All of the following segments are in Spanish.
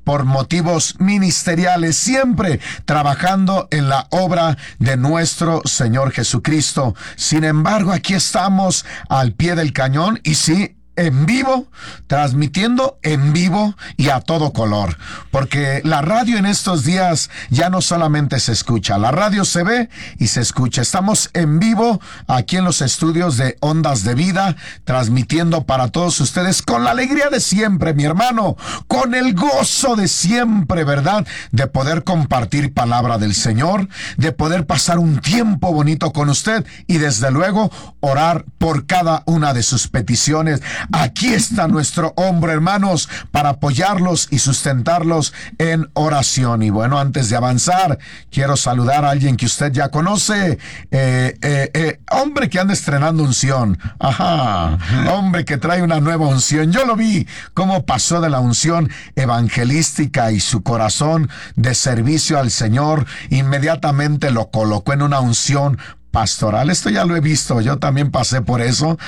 por motivos ministeriales, siempre trabajando en la obra de nuestro Señor Jesucristo. Sin embargo, aquí estamos al pie del cañón y sí, en vivo, transmitiendo en vivo y a todo color, porque la radio en estos días ya no solamente se escucha, la radio se ve y se escucha. Estamos en vivo aquí en los estudios de Ondas de Vida, transmitiendo para todos ustedes con la alegría de siempre, mi hermano, con el gozo de siempre, ¿verdad? De poder compartir palabra del Señor, de poder pasar un tiempo bonito con usted y desde luego orar por cada una de sus peticiones. Aquí está nuestro hombre, hermanos, para apoyarlos y sustentarlos en oración. Y bueno, antes de avanzar, quiero saludar a alguien que usted ya conoce. Hombre que anda estrenando unción. Ajá. Hombre que trae una nueva unción. Yo lo vi cómo pasó de la unción evangelística y su corazón de servicio al Señor, inmediatamente lo colocó en una unción pastoral. Esto ya lo he visto, yo también pasé por eso.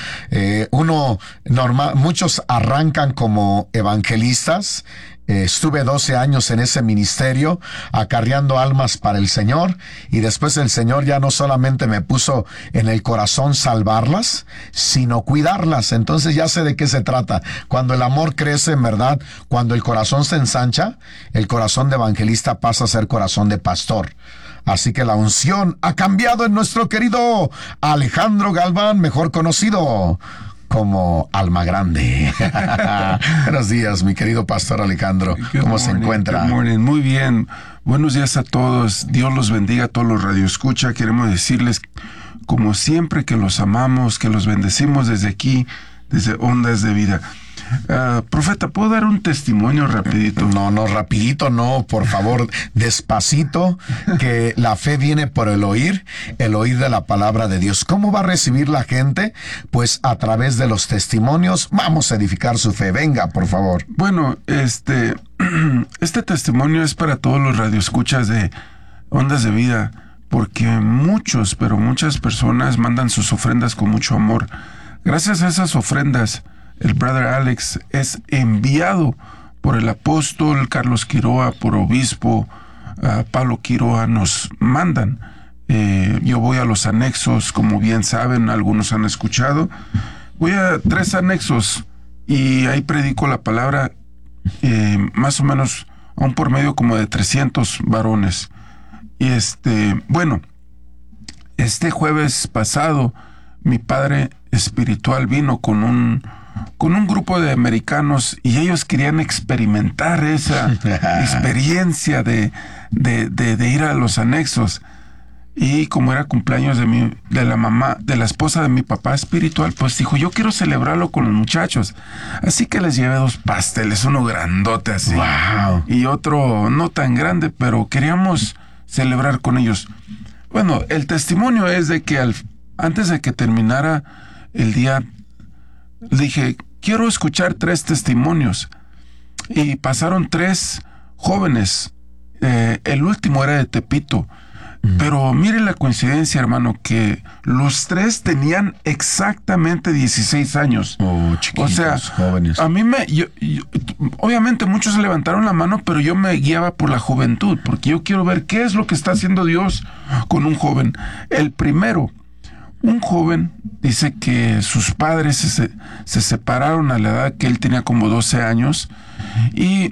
Muchos arrancan como evangelistas. Estuve 12 años en ese ministerio, acarreando almas para el Señor, y después el Señor ya no solamente me puso en el corazón salvarlas, sino cuidarlas. Entonces ya sé de qué se trata. Cuando el amor crece, en verdad, cuando el corazón se ensancha, el corazón de evangelista pasa a ser corazón de pastor. Así que la unción ha cambiado en nuestro querido Alejandro Galván, mejor conocido como Alma Grande. Buenos días, mi querido pastor Alejandro. ¿Cómo se encuentra? Good morning. Muy bien. Buenos días a todos. Dios los bendiga a todos los radioescucha. Queremos decirles, como siempre, que los amamos, que los bendecimos desde aquí, desde Ondas de Vida. Profeta, ¿puedo dar un testimonio rapidito? No, rapidito no, por favor, despacito, que la fe viene por el oír de la palabra de Dios. ¿Cómo va a recibir la gente? Pues a través de los testimonios. Vamos a edificar su fe. Venga, por favor. Bueno, este testimonio es para todos los radioescuchas de Ondas de Vida, porque muchas personas mandan sus ofrendas con mucho amor. Gracias a esas ofrendas, el brother Alex es enviado por el apóstol Carlos Quiroa, por obispo Pablo Quiroa, nos mandan. Yo voy a los anexos, como bien saben, algunos han escuchado. Voy a 3 anexos y ahí predico la palabra, más o menos a un por medio como de 300 varones. Y este jueves pasado, mi padre espiritual vino con un grupo de americanos y ellos querían experimentar esa experiencia de ir a los anexos. Y como era cumpleaños de la esposa de mi papá espiritual, pues dijo, yo quiero celebrarlo con los muchachos. Así que les llevé 2 pasteles, uno grandote así, wow, y otro no tan grande, pero queríamos celebrar con ellos. Bueno, el testimonio es de que antes de que terminara el día, dije, quiero escuchar 3 testimonios. Y pasaron 3 jóvenes. El último era de Tepito. Pero mire la coincidencia, hermano, que los 3 tenían exactamente 16 años. Oh, chiquitos, o sea, jóvenes. A mí obviamente muchos levantaron la mano, pero yo me guiaba por la juventud, porque yo quiero ver qué es lo que está haciendo Dios con un joven. El primero, un joven, dice que sus padres se separaron a la edad que él tenía como 12 años y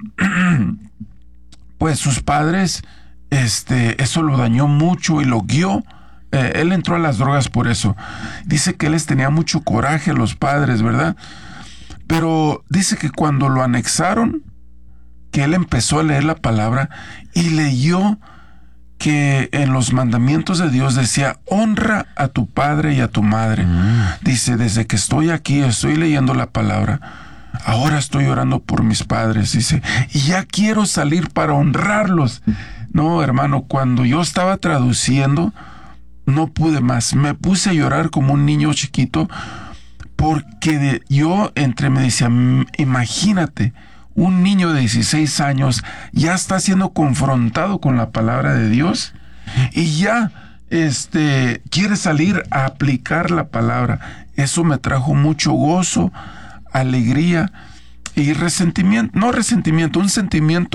pues sus padres, eso lo dañó mucho y lo guió. Él entró a las drogas por eso. Dice que él les tenía mucho coraje a los padres, ¿verdad? Pero dice que cuando lo anexaron, que él empezó a leer la palabra y leyó que en los mandamientos de Dios decía, honra a tu padre y a tu madre. Dice, desde que estoy aquí, estoy leyendo la palabra, ahora estoy orando por mis padres, dice, y ya quiero salir para honrarlos. No, hermano, cuando yo estaba traduciendo, no pude más, me puse a llorar como un niño chiquito, porque yo me decía, imagínate, un niño de 16 años ya está siendo confrontado con la palabra de Dios y ya quiere salir a aplicar la palabra. Eso me trajo mucho gozo, alegría y un sentimiento